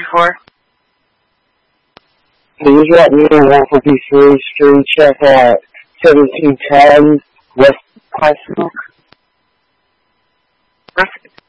before? Please write me on 153 Street, check at 1710 West Pine Smoke. Perfect.